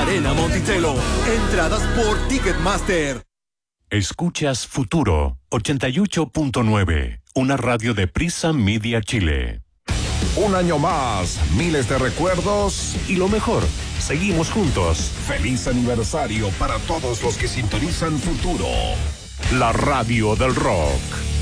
Arena Monticello. Entradas por Ticketmaster. Escuchas Futuro 88.9, una radio de Prisa Media Chile. Un año más, miles de recuerdos y lo mejor, seguimos juntos. Feliz aniversario para todos los que sintonizan Futuro. La radio del rock.